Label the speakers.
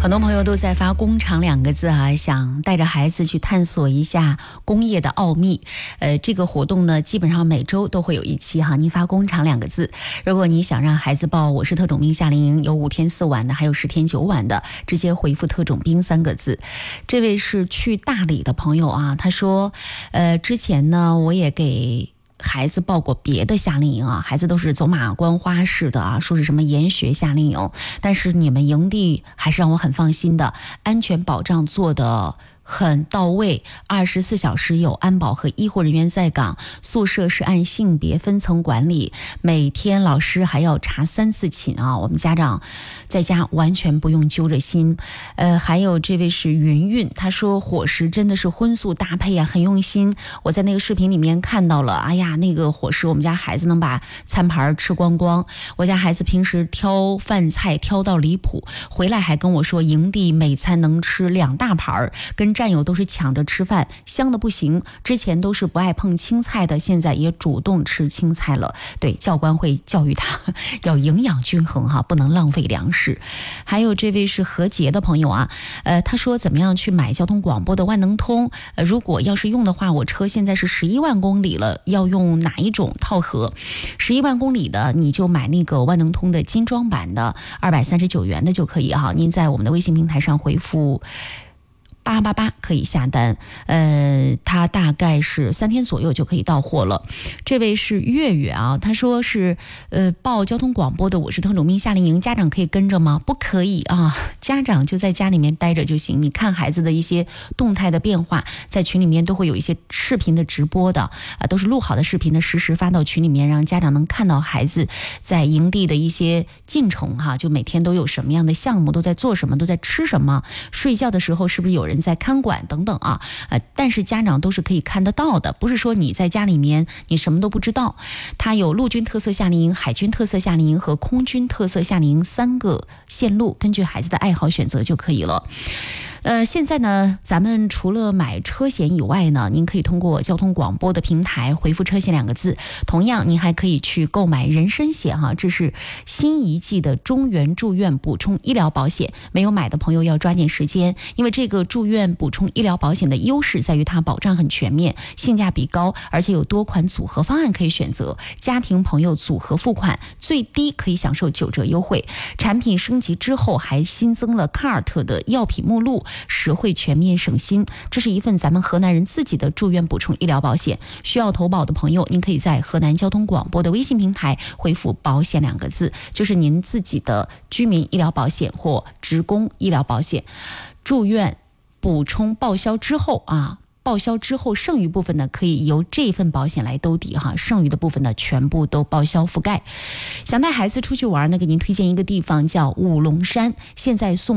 Speaker 1: 很多朋友都在发工厂2个字啊，想带着孩子去探索一下工业的奥秘。这个活动呢，基本上每周都会有一期哈。您发工厂2个字，如果你想让孩子报我是特种兵夏令营，有5天4晚的，还有10天9晚的，直接回复特种兵3个字。这位是去大理的朋友啊，他说，之前呢我也给孩子报过别的夏令营啊，孩子都是走马观花式的啊，说是什么研学夏令营，但是你们营地还是让我很放心的，安全保障做的很到位，24小时有安保和医护人员在岗，宿舍是按性别分层管理，每天老师还要查3次寝啊，我们家长在家完全不用揪着心。还有这位是云云，他说伙食真的是荤素搭配啊，很用心。我在那个视频里面看到了，哎呀，那个伙食我们家孩子能把餐盘吃光光。我家孩子平时挑饭菜挑到离谱，回来还跟我说营地每餐能吃2大盘，跟战友都是抢着吃饭，香的不行。之前都是不爱碰青菜的，现在也主动吃青菜了。对，教官会教育他要营养均衡哈，不能浪费粮食。还有这位是何洁的朋友啊，他说怎么样去买交通广播的万能通？如果要是用的话，我车现在是11万公里了，要用哪一种套盒？11万公里的你就买那个万能通的精装版的239元的就可以哈。您在我们的微信平台上回复888可以下单，它大概是3天左右就可以到货了。这位是月月啊，他说是报交通广播的我是特种兵夏令营，家长可以跟着吗？不可以啊，家长就在家里面待着就行。你看孩子的一些动态的变化，在群里面都会有一些视频的直播的都是录好的视频的，实时发到群里面，让家长能看到孩子在营地的一些进程哈，就每天都有什么样的项目，都在做什么，都在吃什么，睡觉的时候是不是有人在看管等等啊，但是家长都是可以看得到的，不是说你在家里面你什么都不知道。它有陆军特色夏令营、海军特色夏令营和空军特色夏令营3个线路，根据孩子的爱好选择就可以了。现在呢，咱们除了买车险以外呢，您可以通过交通广播的平台回复车险2个字，同样您还可以去购买人身险哈，这是新一季的中原住院补充医疗保险，没有买的朋友要抓紧时间，因为这个住院补充医疗保险的优势在于它保障很全面，性价比高，而且有多款组合方案可以选择，家庭朋友组合付款最低可以享受9折优惠，产品升级之后还新增了 CART 的药品目录，实惠全面省心。这是一份咱们河南人自己的住院补充医疗保险，需要投保的朋友您可以在河南交通广播的微信平台回复保险2个字，就是您自己的居民医疗保险或职工医疗保险。住院补充报销之后啊，报销之后剩余部分呢可以由这份保险来兜底哈，剩余的部分呢全部都报销覆盖。想带孩子出去玩呢，给您推荐一个地方叫五龙山，现在送